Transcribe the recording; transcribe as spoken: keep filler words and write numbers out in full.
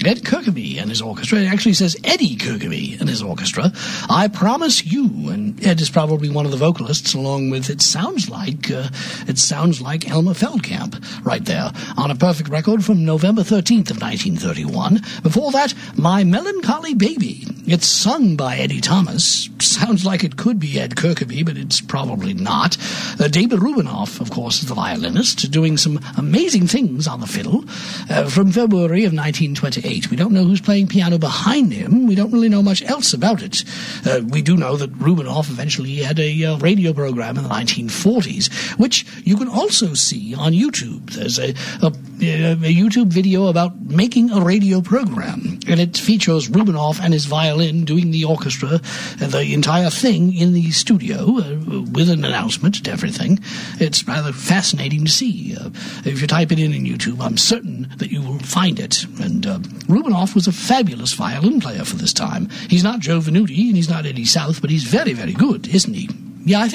Ed Kirkeby and his orchestra. It actually says Eddie Kirkeby and his orchestra. I Promise You, and Ed is probably one of the vocalists, along with, it sounds like, uh, it sounds like Elmer Feldkamp right there, on a perfect record from November thirteenth of nineteen thirty-one. Before that, My Melancholy Baby. It's sung by Eddie Thomas. Sounds like it could be Ed Kirkeby, but it's probably not. Uh, David Rubinoff, of course, is the violinist, doing some amazing things on the fiddle. Uh, from February of nineteen twenty-eight. We don't know who's playing piano behind him. We don't really know much else about it. Uh, we do know that Rubinoff eventually had a uh, radio program in the nineteen forties, which you can also see on YouTube. There's a, a, a YouTube video about making a radio program, and it features Rubinoff and his violin doing the orchestra, uh, the entire thing in the studio, uh, with an announcement to everything. It's rather fascinating to see. Uh, if you type it in in YouTube, I'm certain that you will find it. And uh, Rubinoff was a fabulous violin player for this time. He's not Joe Venuti, and he's not Eddie South, but he's very, very good, isn't he? Yeah, I think